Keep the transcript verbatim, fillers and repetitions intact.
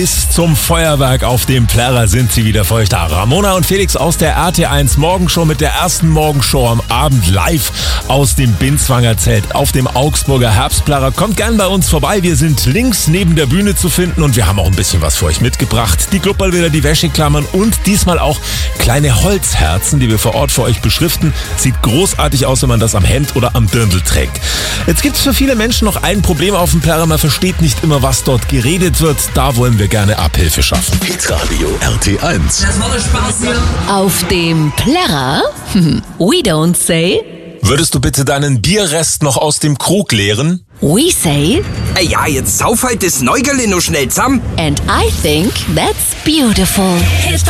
Bis zum Feuerwerk auf dem Plärrer sind sie wieder für euch da. Ramona und Felix aus der R T eins Morgenshow mit der ersten Morgenshow am Abend live aus dem Binswanger Zelt auf dem Augsburger Herbstplärrer. Kommt gern bei uns vorbei. Wir sind links neben der Bühne zu finden und wir haben auch ein bisschen was für euch mitgebracht. Die Klubbalbilder, die Wäscheklammern und diesmal auch kleine Holzherzen, die wir vor Ort für euch beschriften. Sieht großartig aus, wenn man das am Hemd oder am Dirndl trägt. Jetzt gibt es für viele Menschen noch ein Problem auf dem Plärrer. Man versteht nicht immer, was dort geredet wird. Da wollen wir gerne Abhilfe schaffen. Hitradio R T eins. Das war der Spaß hier. Auf dem Plärrer? We don't say. Würdest du bitte deinen Bierrest noch aus dem Krug leeren? We say. Ey, ja, jetzt sauf halt das Neugerle noch schnell zusammen. And I think that's beautiful.